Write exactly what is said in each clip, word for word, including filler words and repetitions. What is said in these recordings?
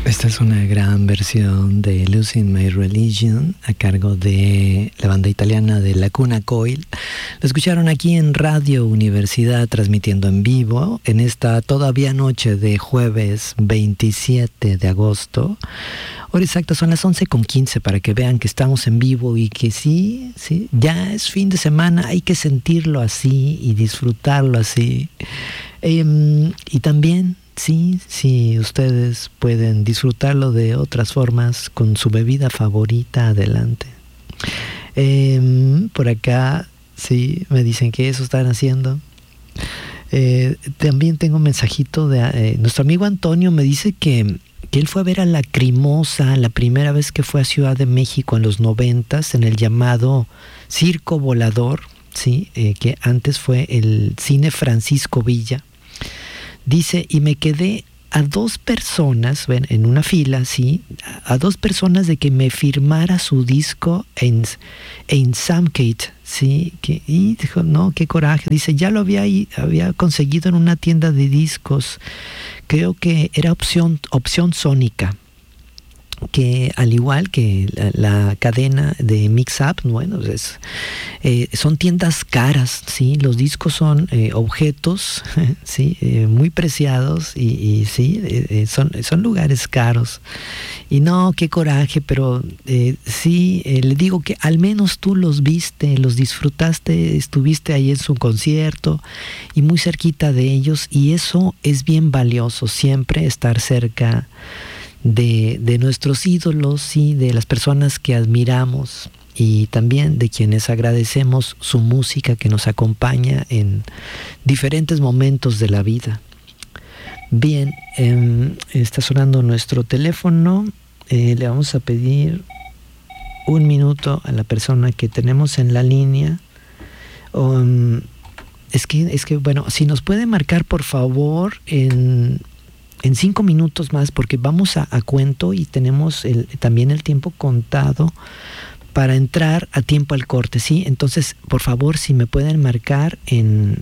Esta es una gran versión de Losing My Religion a cargo de la banda italiana de Lacuna Coil. Lo escucharon aquí en Radio Universidad, transmitiendo en vivo en esta todavía noche de jueves veintisiete de agosto. Hora exacta son las once con quince para que vean que estamos en vivo y que sí, sí, ya es fin de semana, hay que sentirlo así y disfrutarlo así. Eh, y también... Sí, sí, ustedes pueden disfrutarlo de otras formas con su bebida favorita, adelante. Eh, por acá, sí, me dicen que eso están haciendo. Eh, también tengo un mensajito de eh, nuestro amigo Antonio, me dice que, que él fue a ver a Lacrimosa la primera vez que fue a Ciudad de México en los noventas, en el llamado Circo Volador, sí, eh, que antes fue el Cine Francisco Villa. Dice, y me quedé a dos personas, ven, en una fila, sí, a dos personas de que me firmara su disco en, en Samkate, sí, que, y dijo, no, qué coraje. Dice, ya lo había, había conseguido en una tienda de discos, creo que era opción, opción Sónica, que al igual que la, la cadena de Mix Up, bueno, es, eh, son tiendas caras, ¿sí? Los discos son eh, objetos, ¿sí? Eh, muy preciados y, y sí, eh, son, son lugares caros. Y no, qué coraje, pero eh, sí, eh, le digo que al menos tú los viste, los disfrutaste, estuviste ahí en su concierto y muy cerquita de ellos, y eso es bien valioso, siempre estar cerca De, de nuestros ídolos, sí, de las personas que admiramos y también de quienes agradecemos su música que nos acompaña en diferentes momentos de la vida. Bien, eh, está sonando nuestro teléfono, eh, le vamos a pedir un minuto a la persona que tenemos en la línea. Um, es que, es que, bueno, si nos puede marcar por favor en... en cinco minutos más, porque vamos a, a cuento y tenemos el, también el tiempo contado para entrar a tiempo al corte, ¿sí? Entonces, por favor, si me pueden marcar en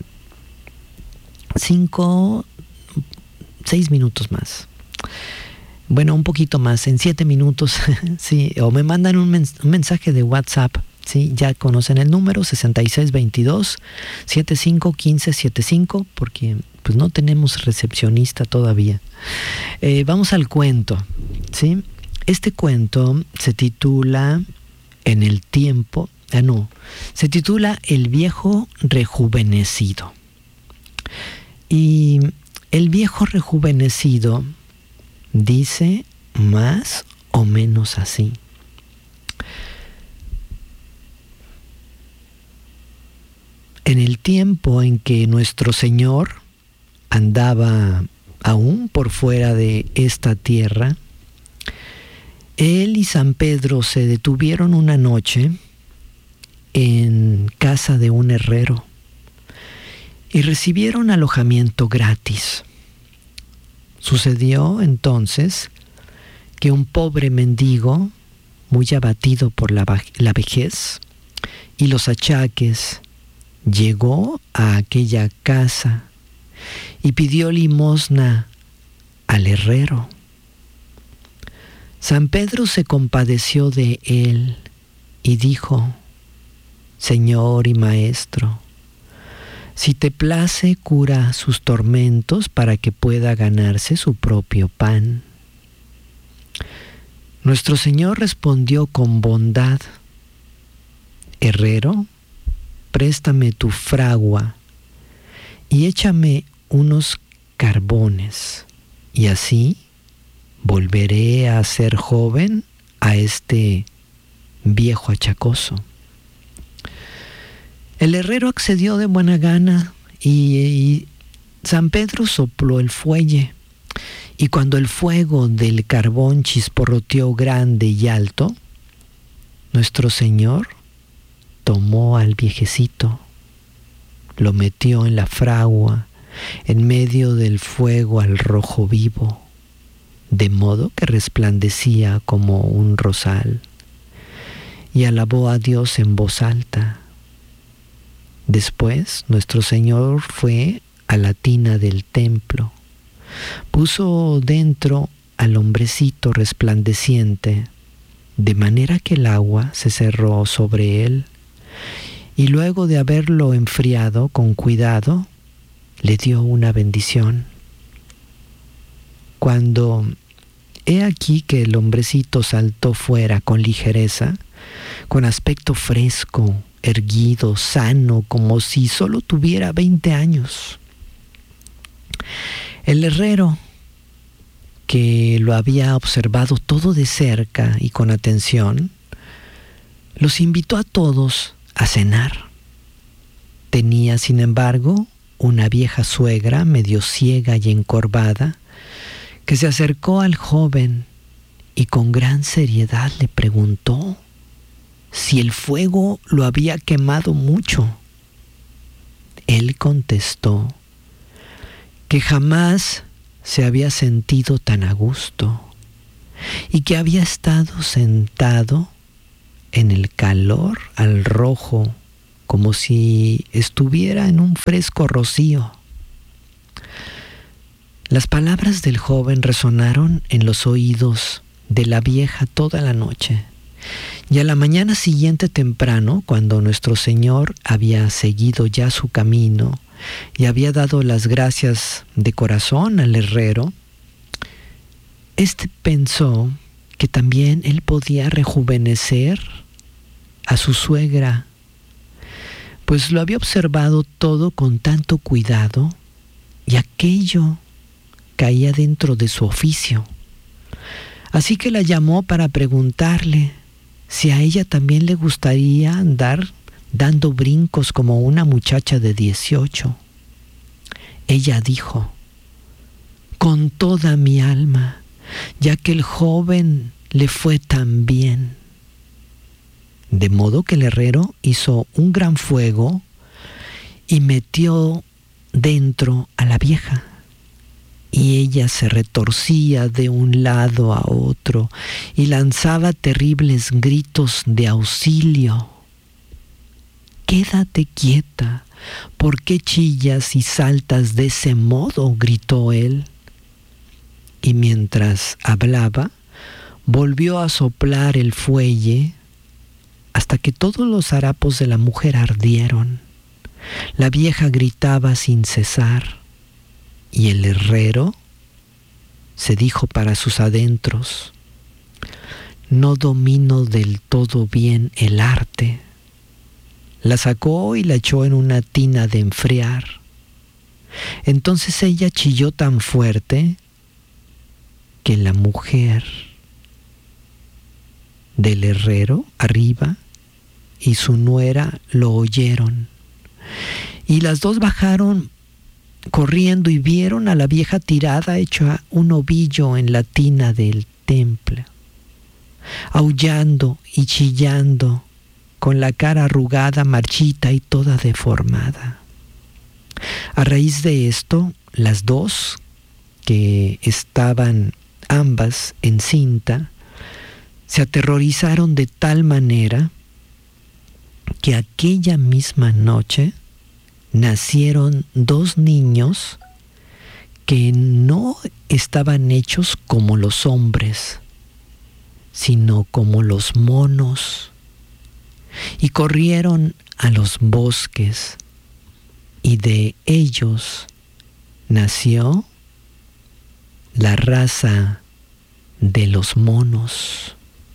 cinco, seis minutos más. Bueno, un poquito más, en siete minutos, sí, o me mandan un, mens- un mensaje de WhatsApp. Sí, ya conocen el número sesenta y seis veintidós setenta y cinco quince setenta y cinco, porque pues no tenemos recepcionista todavía. Eh, vamos al cuento, ¿sí? Este cuento se titula En el tiempo, ah no, se titula El viejo rejuvenecido. Y el viejo rejuvenecido dice más o menos así. En el tiempo en que nuestro Señor andaba aún por fuera de esta tierra, él y San Pedro se detuvieron una noche en casa de un herrero y recibieron alojamiento gratis. Sucedió entonces que un pobre mendigo, muy abatido por la, la vejez y los achaques, llegó a aquella casa y pidió limosna al herrero. San Pedro se compadeció de él y dijo: Señor y Maestro, si te place, cura sus tormentos para que pueda ganarse su propio pan. Nuestro Señor respondió con bondad: Herrero, préstame tu fragua y échame unos carbones, y así volveré a ser joven a este viejo achacoso. El herrero accedió de buena gana y, y San Pedro sopló el fuelle, y cuando el fuego del carbón chisporroteó grande y alto, nuestro Señor tomó al viejecito, lo metió en la fragua, en medio del fuego al rojo vivo, de modo que resplandecía como un rosal, y alabó a Dios en voz alta. Después, nuestro Señor fue a la tina del templo, puso dentro al hombrecito resplandeciente, de manera que el agua se cerró sobre él, y luego de haberlo enfriado con cuidado, le dio una bendición. Cuando he aquí que el hombrecito saltó fuera con ligereza, con aspecto fresco, erguido, sano, como si solo tuviera veinte años. El herrero, que lo había observado todo de cerca y con atención, los invitó a todos a cenar. Tenía, sin embargo, una vieja suegra medio ciega y encorvada, que se acercó al joven y con gran seriedad le preguntó si el fuego lo había quemado mucho. Él contestó que jamás se había sentido tan a gusto y que había estado sentado en el calor al rojo como si estuviera en un fresco rocío. Las palabras del joven resonaron en los oídos de la vieja toda la noche, y a la mañana siguiente temprano, cuando nuestro Señor había seguido ya su camino y había dado las gracias de corazón al herrero, éste pensó que también él podía rejuvenecer a su suegra, pues lo había observado todo con tanto cuidado y aquello caía dentro de su oficio. Así que la llamó para preguntarle si a ella también le gustaría andar dando brincos como una muchacha de dieciocho. Ella dijo: con toda mi alma, ya que el joven le fue tan bien. De modo que el herrero hizo un gran fuego y metió dentro a la vieja, y ella se retorcía de un lado a otro y lanzaba terribles gritos de auxilio. «Quédate quieta, ¿por qué chillas y saltas de ese modo?», gritó él. Y mientras hablaba, volvió a soplar el fuelle hasta que todos los harapos de la mujer ardieron. La vieja gritaba sin cesar, y el herrero se dijo para sus adentros: «No domino del todo bien el arte». La sacó y la echó en una tina de enfriar. Entonces ella chilló tan fuerte que la mujer del herrero arriba y su nuera lo oyeron. Y las dos bajaron corriendo y vieron a la vieja tirada hecha un ovillo en la tina del templo, aullando y chillando, con la cara arrugada, marchita y toda deformada. A raíz de esto, las dos, que estaban ambas en cinta, se aterrorizaron de tal manera que aquella misma noche nacieron dos niños que no estaban hechos como los hombres, sino como los monos, y corrieron a los bosques, y de ellos nació la raza de los monos.